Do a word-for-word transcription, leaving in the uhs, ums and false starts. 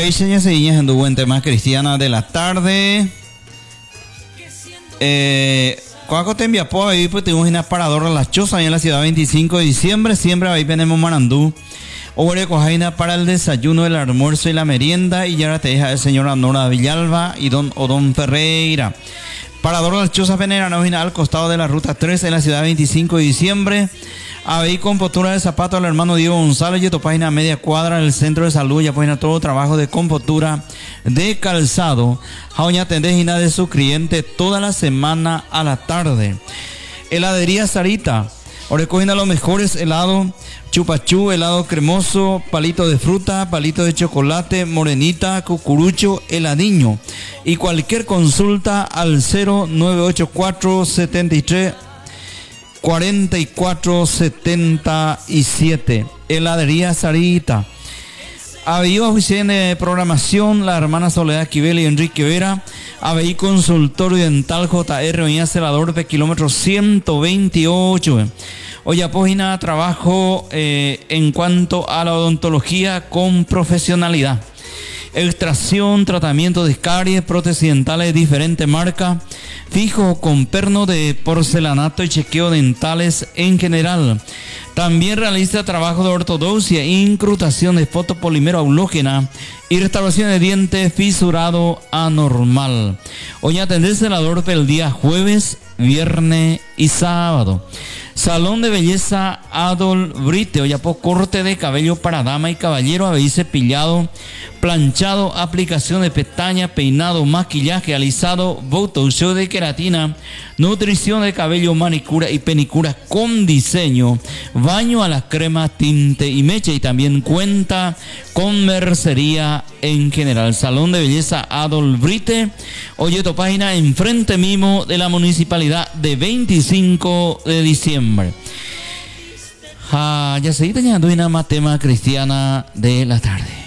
Ella ya se en tu buen tema cristiana de la tarde. Eh, Cuaco te envía por ahí, pues tenemos una paradora Las Chozas en la ciudad veinticinco de diciembre. Siempre ahí tenemos Marandú. Ore cojaina para el desayuno, el almuerzo y la merienda. Y ya te deja el señor Nora Villalba y don Odón Ferreira. Parador Las Chozas Venera al costado de la ruta tres en la ciudad veinticinco de diciembre. Ahí con postura de zapato al hermano Diego González y tu página media cuadra del centro de salud. Ya página todo trabajo de compostura de calzado. Jauña tendejina de su cliente toda la semana a la tarde. Heladería Sarita. Ahora cogen a los mejores helados. Chupachú, helado cremoso, palito de fruta, palito de chocolate, morenita, cucurucho, heladiño. Y cualquier consulta al cero nueve ocho cuatro, setenta y tres, cuarenta y cuatro, setenta y siete. Heladería Sarita. Había oficina de programación, la hermana Soledad Quibel y Enrique Vera. Había consultorio dental J R Oña Celador de kilómetro ciento veintiocho. Oye, página trabajo eh, en cuanto a la odontología con profesionalidad. Extracción, tratamiento de caries, prótesis dentales de diferentes marcas, fijo con perno de porcelanato y chequeo dentales en general. También realiza trabajo de ortodoncia, incrustación de fotopolímero aulógena y restauración de dientes fisurado anormal. Hoy atenderse la dorpe el día jueves, viernes y sábado. Salón de belleza Adol Brite, hoy por corte de cabello para dama y caballero, habéis cepillado, planchado, aplicación de pestaña, peinado, maquillaje, alisado, botox, show de queratina, nutrición de cabello, manicura y penicura con diseño, baño a las cremas, tinte y mecha, y también cuenta con mercería en general. Salón de belleza Adol Brite, oye, tu página enfrente mismo de la municipalidad de veinticinco de diciembre. Ah, ya se está añadiendo una más tema cristiana de la tarde.